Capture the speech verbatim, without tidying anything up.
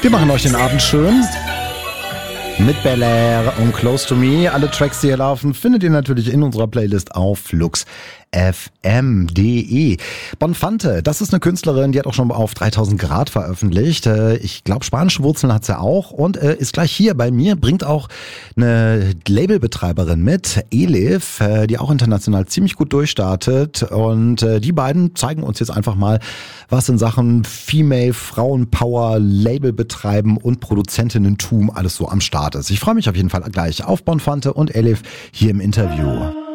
Wir machen euch den Abend schön. Mit Bel Air und Close to Me. Alle Tracks, die hier laufen, findet ihr natürlich in unserer Playlist auf flux f m punkt d e. Bonfante, das ist eine Künstlerin, die hat auch schon auf dreitausend Grad veröffentlicht. Ich glaube, spanische Wurzeln hat sie auch und ist gleich hier bei mir, bringt auch eine Labelbetreiberin mit, Elif, die auch international ziemlich gut durchstartet. Und die beiden zeigen uns jetzt einfach mal, was in Sachen Female, Frauenpower, Label betreiben und Produzentinnentum alles so am Start ist. Ich freue mich auf jeden Fall gleich auf Bonfante und Elif hier im Interview.